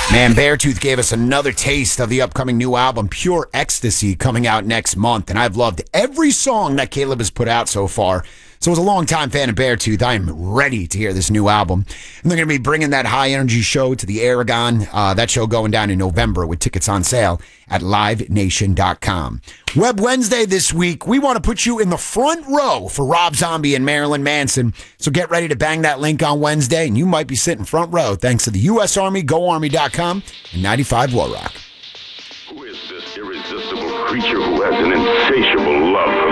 Man, Beartooth gave us another taste of the upcoming new album, Pure Ecstasy, coming out next month. And I've loved every song that Caleb has put out so far. So as a longtime fan of Beartooth, I am ready to hear this new album. And they're going to be bringing that high-energy show to the Aragon. That show going down in November with tickets on sale at livenation.com. Web Wednesday this week, we want to put you in the front row for Rob Zombie and Marilyn Manson. So get ready to bang that link on Wednesday, and you might be sitting front row thanks to the U.S. Army, GoArmy.com, and 95 War Rock. Who is this irresistible creature who has an insatiable love for